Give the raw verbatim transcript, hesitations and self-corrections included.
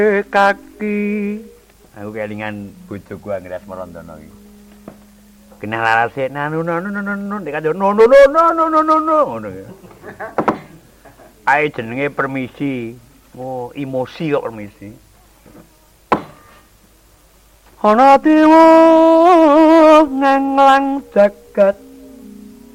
kaki. Aku kelingan bojoku Anggrek Marandana iki. Kenal larase nanu nanu nanu nek kandha no no no no no no no no ngono. Ae jenenge permisi. Oh, emosi kok permisi. Ana dewa nganglang jagat